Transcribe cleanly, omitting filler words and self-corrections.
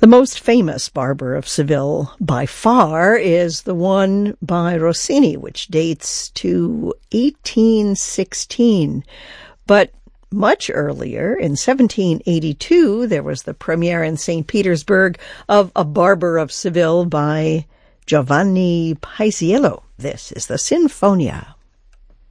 The most famous Barber of Seville by far is the one by Rossini, which dates to 1816. But much earlier, in 1782, there was the premiere in St. Petersburg of A Barber of Seville by Giovanni Paisiello. This is the Sinfonia.